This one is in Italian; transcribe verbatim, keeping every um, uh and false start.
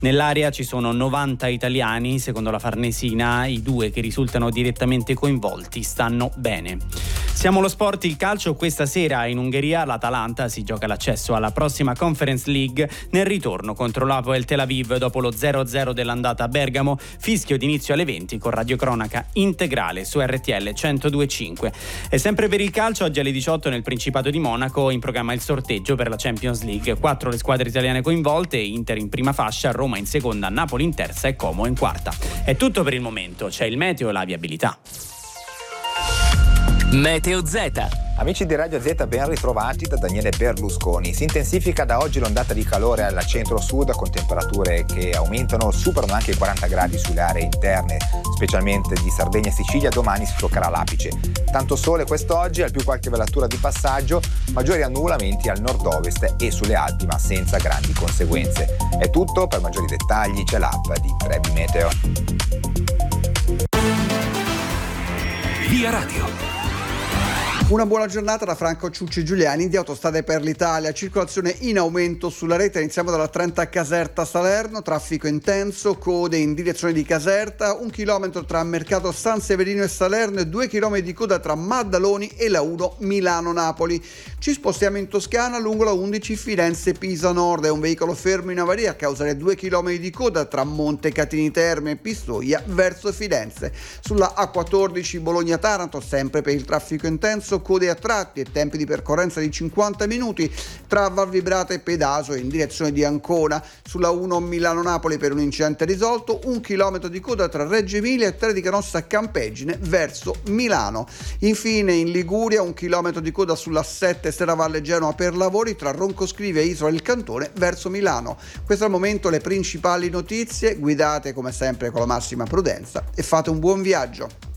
Nell'area ci sono novanta italiani, secondo la Farnesina i due che risultano direttamente coinvolti stanno bene. Siamo allo sport, il calcio. Questa sera in Ungheria l'Atalanta si gioca l'accesso alla prossima Conference League nel ritorno contro l'Hapoel Tel Aviv dopo lo zero a zero dell'andata a Bergamo. Fischio d'inizio alle venti con radiocronaca integrale su R T L centodue e cinque. E sempre per il calcio, oggi alle diciotto nel Principato di Monaco in programma il sorteggio per la Champions League. Quattro le squadre italiane coinvolte: Inter in prima fascia, Roma in seconda, Napoli in terza e Como in quarta. È tutto per il momento, c'è il meteo e la viabilità. Meteo Z. Amici di Radio Z, ben ritrovati da Daniele Berlusconi. Si intensifica da oggi l'ondata di calore alla centro-sud con temperature che aumentano, superano anche i quaranta gradi sulle aree interne, specialmente di Sardegna e Sicilia. Domani si toccherà l'apice. Tanto sole quest'oggi, al più qualche velatura di passaggio, maggiori annullamenti al nord-ovest e sulle Alpi, ma senza grandi conseguenze. È tutto, per maggiori dettagli c'è l'app di Trebi Meteo. Via Radio. Una buona giornata da Franco Ciucci Giuliani di Autostrade per l'Italia. Circolazione in aumento sulla rete. Iniziamo dalla Trenta Caserta Salerno, traffico intenso, code in direzione di Caserta, un chilometro tra Mercato San Severino e Salerno e due chilometri di coda tra Maddaloni e la uno Milano-Napoli. Ci spostiamo in Toscana lungo la undici Firenze-Pisa Nord. È un veicolo fermo in avaria a causa dei due chilometri di coda tra Montecatini Terme e Pistoia verso Firenze. Sulla A quattordici Bologna-Taranto, sempre per il traffico intenso, code a tratti e tempi di percorrenza di cinquanta minuti tra Val Vibrata e Pedaso in direzione di Ancona. Sulla uno Milano-Napoli per un incidente risolto, un chilometro di coda tra Reggio Emilia e Terre di Canossa Campeggine verso Milano. Infine in Liguria un chilometro di coda sulla sette Serravalle Genova per lavori tra Roncoscrivia e Isola del Cantone verso Milano. Questo al momento le principali notizie. Guidate come sempre con la massima prudenza e fate un buon viaggio.